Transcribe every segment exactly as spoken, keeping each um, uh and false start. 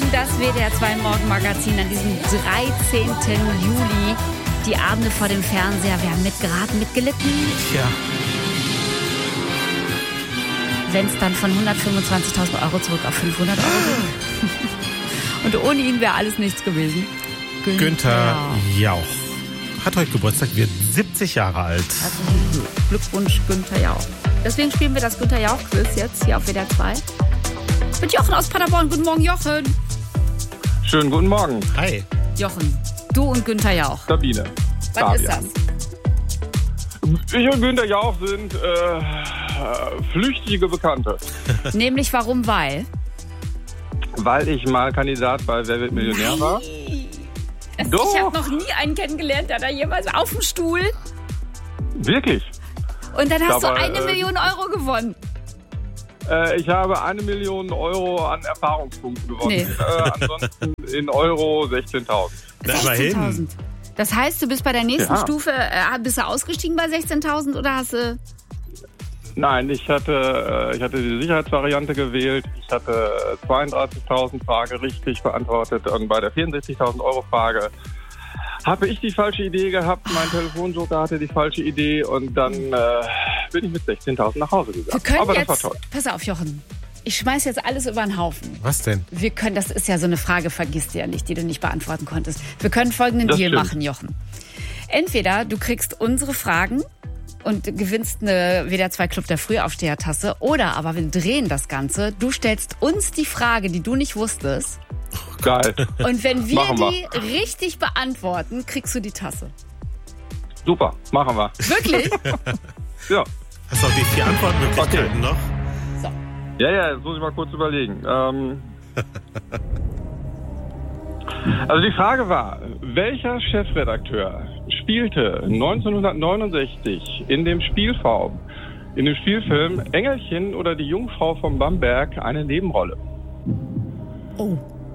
Das W D R zwei Morgenmagazin an diesem dreizehnten Juli. Die Abende vor dem Fernseher, wir haben mitgeraten, mitgelitten. Tja. Wenn es dann von hundertfünfundzwanzigtausend Euro zurück auf fünfhundert Euro geht. Und ohne ihn wäre alles nichts gewesen. Günther, Günther Jauch hat heute Geburtstag, wird siebzig Jahre alt. Herzlichen Glückwunsch, Günther Jauch. Deswegen spielen wir das Günther Jauch-Quiz jetzt hier auf W D R zwei. Mit Jochen aus Paderborn. Guten Morgen, Jochen. Schönen guten Morgen. Hi. Jochen, du und Günther Jauch. Sabine. Was Fabian. ist das? Ich und Günther Jauch sind äh, flüchtige Bekannte. Nämlich warum? Weil? Weil ich mal Kandidat bei Wer wird Millionär war. Das, Doch. Ich habe noch nie einen kennengelernt, der da jemals auf dem Stuhl. Wirklich? Und dann hast Dabei, du eine äh, Million Euro gewonnen. Äh, ich habe eine Million Euro an Erfahrungspunkten gewonnen. Nee. Äh, ansonsten in Euro sechzehntausend. Na, immerhin. sechzehntausend. Das heißt, du bist bei der nächsten Ja. Stufe, äh, bist du ausgestiegen bei sechzehntausend oder hast du... Nein, ich hatte, äh, ich hatte die Sicherheitsvariante gewählt. Ich hatte zweiunddreißigtausend Frage richtig beantwortet. Und bei der vierundsechzigtausend Euro Frage habe ich die falsche Idee gehabt. Mein Telefonjoker hatte die falsche Idee. Und dann äh, bin ich mit sechzehntausend nach Hause gegangen. Wir können Aber jetzt, das war toll. pass auf, Jochen. Ich schmeiß jetzt alles über den Haufen. Was denn? Wir können, das ist ja so eine Frage, vergisst du ja nicht, die du nicht beantworten konntest. Wir können folgenden Das Deal stimmt. machen, Jochen. Entweder du kriegst unsere Fragen und gewinnst eine W D R zwei Club der Frühaufsteher-Tasse, oder aber wir drehen das Ganze. Du stellst uns die Frage, die du nicht wusstest. Geil. Und wenn wir Machen wir. die richtig beantworten, kriegst du die Tasse. Super, machen wir. Wirklich? Ja. Hast du auch die vier Antwortmöglichkeiten Okay. noch? So. Ja, ja, jetzt muss ich mal kurz überlegen. Ähm also die Frage war, welcher Chefredakteur spielte neunzehnhundertneunundsechzig in dem Spielfilm, in dem Spielfilm Engelchen oder die Jungfrau von Bamberg eine Nebenrolle? Oh.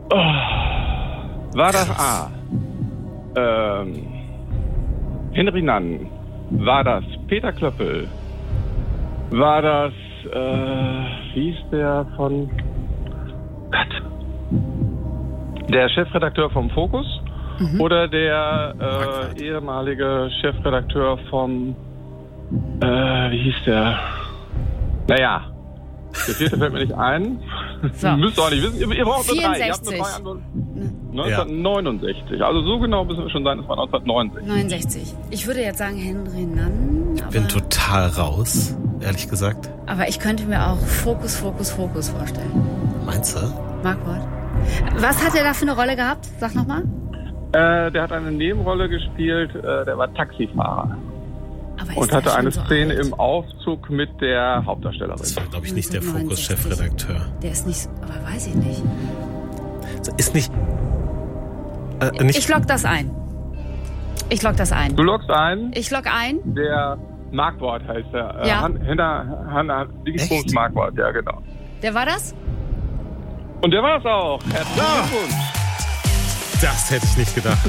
War das A. Ähm, Henry Nann? War das Peter Klöppel? War das, äh, wie hieß der von... Gott. Der Chefredakteur vom Fokus? Mhm. Oder der äh, ehemalige Chefredakteur vom... Äh, wie hieß der? Naja, der vierte fällt mir nicht ein. So. Ihr müsst auch nicht wissen. Ihr, ihr braucht nur drei. Ihr habt vierundsechzig. nur drei Antworten. neunzehnhundertneunundsechzig. Also so genau müssen wir schon sein. Es war neunzehnhundertneunundsechzig. neunundsechzig. Ich würde jetzt sagen Henry Nann. Aber, Ich bin total raus, ehrlich gesagt. aber ich könnte mir auch Fokus, Fokus, Fokus vorstellen. Meinst du? Markwort. Was hat er da für eine Rolle gehabt? Sag nochmal. Äh, der hat eine Nebenrolle gespielt. Äh, der war Taxifahrer. Aber ist Und der hatte schon eine so Szene alt? im Aufzug mit der Hauptdarstellerin. Das war, glaube ich, nicht der neunzehnhundertneunundsechzig. Fokus-Chefredakteur. Der ist nicht, aber weiß ich nicht. Ist nicht... Äh, nicht Ich log das ein. Ich log das ein. Du loggst ein. Ich log ein. Der Markwort heißt er. Äh, Ja. Han- Hanna, Hanna, Dingsbums Echt? Markwort, ja genau. Der war das? Und der war's auch. Herzlichen Ja. Glückwunsch. Das hätte ich nicht gedacht.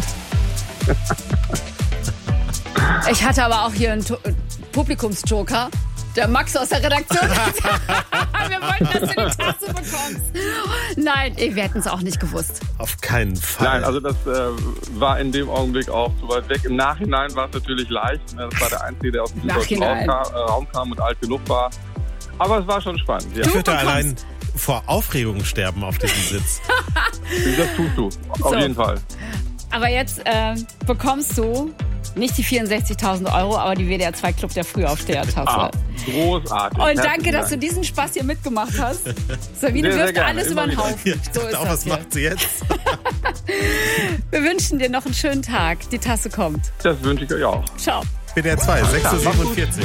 Ich hatte aber auch hier einen To- Publikumsjoker. Der Max aus der Redaktion. Wir wollten, dass du die Tasse bekommst. Nein, wir hätten es auch nicht gewusst. Auf keinen Fall. Nein, also das äh, war in dem Augenblick auch zu weit weg. Im Nachhinein war es natürlich leicht. Ne? Das war der Einzige, der aus dem deutschen Raum Nachhinein. kam, äh, Raum kam und alt genug war. Aber es war schon spannend. Ja. ich würde bekommst- allein vor Aufregung sterben auf diesem Sitz. Das tust du. Auf So. jeden Fall. Aber jetzt äh, bekommst du nicht die vierundsechzigtausend Euro, aber die W D R zwei Club der Frühaufsteher-Tasse. Ah, großartig. Und Herzlichen danke, dass du Dank. diesen Spaß hier mitgemacht hast. Sabine Sehr, sehr wirft gerne. alles Immer über den wieder. Haufen. Ja, ich So dachte ist auch, das was hier. macht sie jetzt? Wir wünschen dir noch einen schönen Tag. Die Tasse kommt. Das wünsche ich euch auch. Ciao. W D R zwei, sechs Uhr siebenundvierzig.